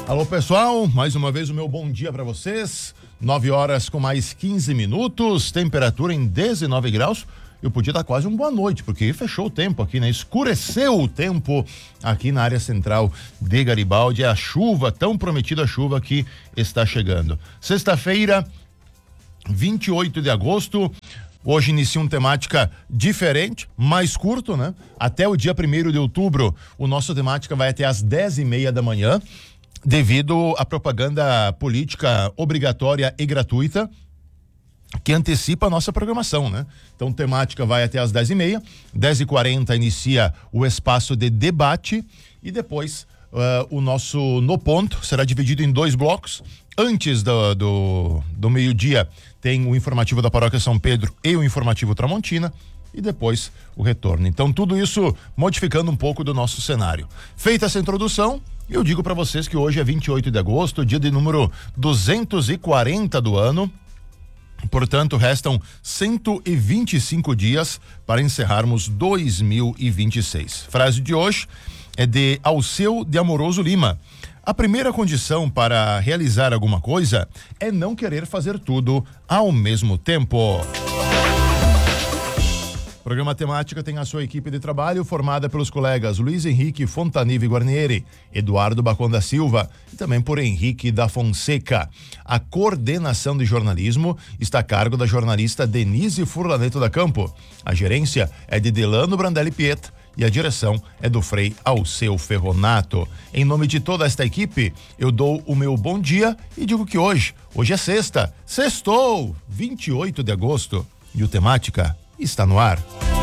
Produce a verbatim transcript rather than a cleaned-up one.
Alô, pessoal, mais uma vez o meu bom dia para vocês. nove horas com mais quinze minutos, temperatura em dezenove graus. Eu podia dar quase uma boa noite, porque fechou o tempo aqui, né? Escureceu o tempo aqui na área central de Garibaldi. É a chuva, tão prometida chuva que está chegando. Sexta-feira, vinte e oito de agosto. Hoje inicia uma temática diferente, mais curto, né? Até o dia primeiro de outubro, o nosso temática vai até às dez e meia da manhã, devido à propaganda política obrigatória e gratuita que antecipa a nossa programação, né? Então, temática vai até às dez e meia, dez e quarenta inicia o espaço de debate e depois uh, o nosso No Ponto será dividido em dois blocos. Antes do, do, do meio-dia tem o informativo da Paróquia São Pedro e o informativo Tramontina e depois o retorno. Então, tudo isso modificando um pouco do nosso cenário. Feita essa introdução, eu digo para vocês que hoje é vinte e oito de agosto, dia de número duzentos e quarenta do ano. Portanto, restam cento e vinte e cinco dias para encerrarmos dois mil e vinte e seis. Frase de hoje é de Alceu de Amoroso Lima. A primeira condição para realizar alguma coisa é não querer fazer tudo ao mesmo tempo. O programa Temática tem a sua equipe de trabalho formada pelos colegas Luiz Henrique Fontanive Guarnieri, Eduardo Bacon da Silva e também por Henrique da Fonseca. A coordenação de jornalismo está a cargo da jornalista Denise Furlaneto da Campo. A gerência é de Delano Brandelli Pietro e a direção é do Frei Alceu Ferronato. Em nome de toda esta equipe, eu dou o meu bom dia e digo que hoje, hoje é sexta, sextou, vinte e oito de agosto, e o Temática está no ar.